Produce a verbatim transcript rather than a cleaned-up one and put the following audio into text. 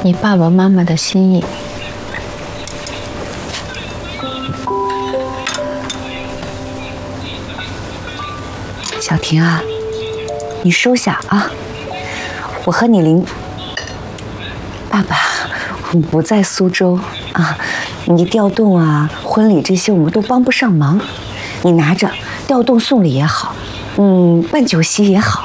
你爸爸妈妈的心意。 小婷啊，你收下啊，我和你林爸爸不在苏州啊，你调动啊、婚礼这些我们都帮不上忙，你拿着调动送礼也好，嗯，办酒席也好。